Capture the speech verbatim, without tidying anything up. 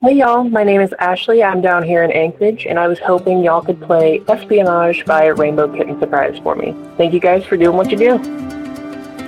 Hey y'all, my name is Ashley. I'm down here in Anchorage, and I was hoping y'all could play Espionage by Rainbow Kitten Surprise for me. Thank you guys for doing what you do.